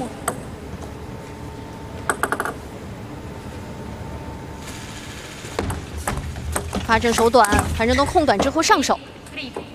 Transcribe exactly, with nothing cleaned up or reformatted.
控。发阵手短，传真东控短之后上手。